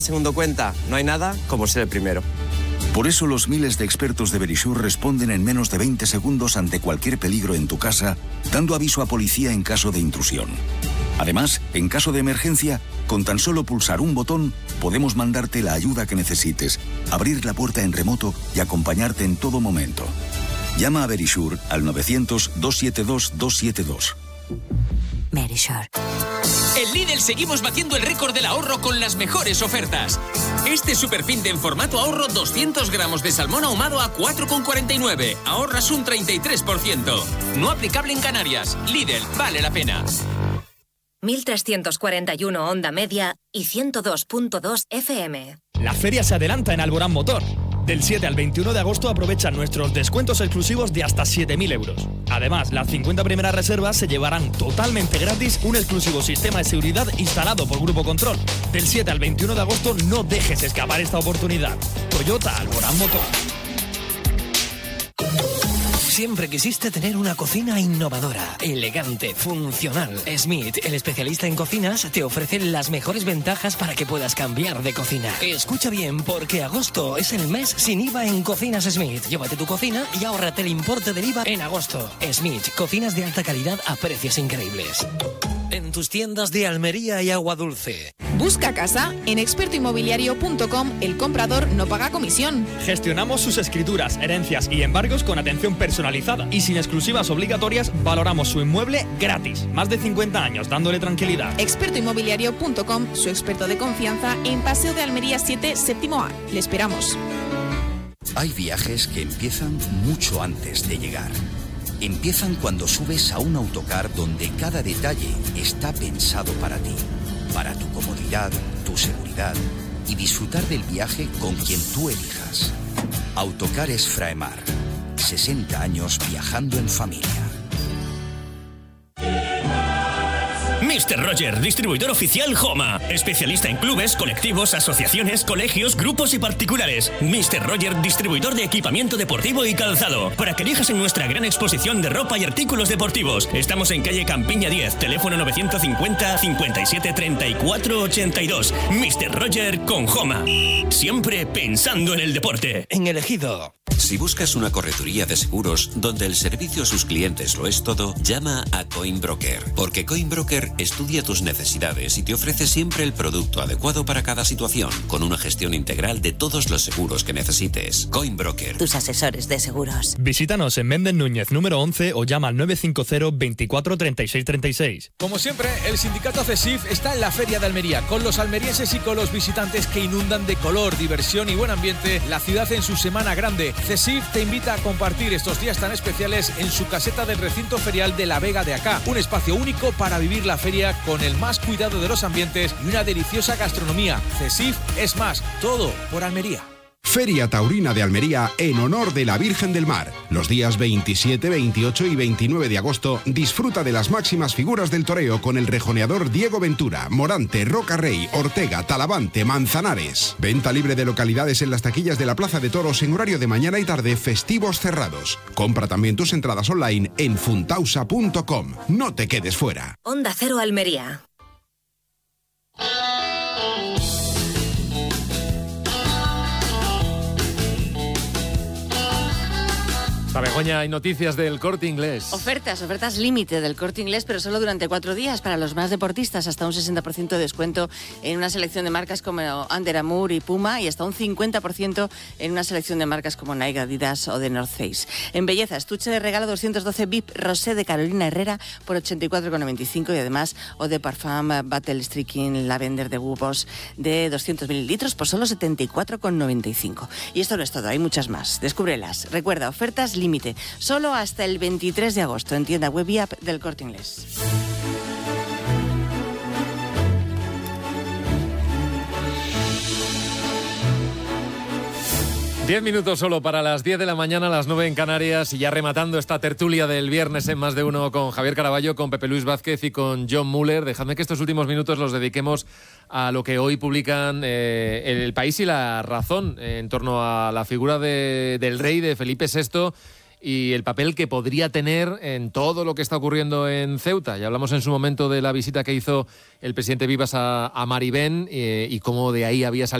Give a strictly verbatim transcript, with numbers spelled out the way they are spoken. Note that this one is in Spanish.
Segundo cuenta, no hay nada como ser el primero. Por eso los miles de expertos de Verisure responden en menos de veinte segundos ante cualquier peligro en tu casa, dando aviso a policía en caso de intrusión. Además, en caso de emergencia, con tan solo pulsar un botón, podemos mandarte la ayuda que necesites, abrir la puerta en remoto y acompañarte en todo momento. Llama a Verisure al novecientos, doscientos setenta y dos, doscientos setenta y dos. Verisure. En Lidl seguimos batiendo el récord del ahorro con las mejores ofertas. Este superfin de en formato ahorro doscientos gramos de salmón ahumado a cuatro con cuarenta y nueve. Ahorras un treinta y tres por ciento. No aplicable en Canarias. Lidl, vale la pena. mil trescientos cuarenta y uno onda media y ciento dos punto dos F M. La feria se adelanta en Alborán Motor. Del siete al veintiuno de agosto aprovecha nuestros descuentos exclusivos de hasta siete mil euros. Además, las cincuenta primeras reservas se llevarán totalmente gratis un exclusivo sistema de seguridad instalado por Grupo Control. Del siete al veintiuno de agosto no dejes escapar esta oportunidad. Toyota Alborán Motor. Siempre quisiste tener una cocina innovadora, elegante, funcional. Smith, el especialista en cocinas, te ofrece las mejores ventajas para que puedas cambiar de cocina. Escucha bien, porque agosto es el mes sin I V A en Cocinas Smith. Llévate tu cocina y ahórrate el importe del I V A en agosto. Smith, cocinas de alta calidad a precios increíbles. En tus tiendas de Almería y Agua Dulce. Busca casa en experto inmobiliario punto com. El comprador no paga comisión. Gestionamos sus escrituras, herencias y embargos con atención personalizada y sin exclusivas obligatorias valoramos su inmueble gratis. Más de cincuenta años dándole tranquilidad. experto inmobiliario punto com, su experto de confianza en Paseo de Almería siete, séptimo A. Le esperamos. Hay viajes que empiezan mucho antes de llegar. Empiezan cuando subes a un autocar donde cada detalle está pensado para ti, para tu comodidad, tu seguridad y disfrutar del viaje con quien tú elijas. Autocares Fraemar. sesenta años viajando en familia. mister Roger, distribuidor oficial Homa. Especialista en clubes, colectivos, asociaciones, colegios, grupos y particulares. mister Roger, distribuidor de equipamiento deportivo y calzado. Para que elijas en nuestra gran exposición de ropa y artículos deportivos. Estamos en calle Campiña diez, teléfono novecientos cincuenta, cincuenta y siete, treinta y cuatro, ochenta y dos. mister Roger con Homa. Siempre pensando en el deporte. En el Ejido. Si buscas una correduría de seguros donde el servicio a sus clientes lo es todo, llama a Coinbroker, porque Coinbroker estudia tus necesidades y te ofrece siempre el producto adecuado para cada situación, con una gestión integral de todos los seguros que necesites. Coinbroker. Tus asesores de seguros. Visítanos en Méndez Núñez número once o llama al nueve cinco cero, veinticuatro, treinta y seis, treinta y seis. Como siempre, el sindicato CESIF está en la Feria de Almería, con los almerienses y con los visitantes que inundan de color, diversión y buen ambiente la ciudad en su semana grande. CESIF te invita a compartir estos días tan especiales en su caseta del recinto ferial de la Vega de Acá, un espacio único para vivir la feria con el más cuidado de los ambientes y una deliciosa gastronomía. CESIF es más, todo por Almería. Feria Taurina de Almería en honor de la Virgen del Mar. Los días veintisiete, veintiocho y veintinueve de agosto disfruta de las máximas figuras del toreo con el rejoneador Diego Ventura, Morante, Roca Rey, Ortega, Talavante, Manzanares. Venta libre de localidades en las taquillas de la Plaza de Toros en horario de mañana y tarde, festivos cerrados. Compra también tus entradas online en funtausa punto com. No te quedes fuera. Onda Cero Almería. Para Begoña, hay noticias del Corte Inglés. Ofertas, ofertas límite del Corte Inglés, pero solo durante cuatro días para los más deportistas, hasta un sesenta por ciento de descuento en una selección de marcas como Under Armour y Puma y hasta un cincuenta por ciento en una selección de marcas como Nike, Adidas o The North Face. En belleza, estuche de regalo doscientos doce V I P Rosé de Carolina Herrera por ochenta y cuatro con noventa y cinco y además Eau de Parfum Battle Streaking Lavender de Boss de doscientos mililitros por solo setenta y cuatro con noventa y cinco. Y esto no es todo, hay muchas más. Descúbrelas. Recuerda, ofertas límite, solo hasta el veintitrés de agosto en tienda web y app del Corte Inglés. Diez minutos solo para las diez de la mañana, las nueve en Canarias, y ya rematando esta tertulia del viernes en Más de Uno con Javier Caraballo, con Pepe Luis Vázquez y con John Muller. Dejadme que estos últimos minutos los dediquemos a lo que hoy publican eh, El País y La Razón en torno a la figura de, del rey, de Felipe sexto, y el papel que podría tener en todo lo que está ocurriendo en Ceuta. Ya hablamos en su momento de la visita que hizo el presidente Vivas a, a Maribén eh, y cómo de ahí había salido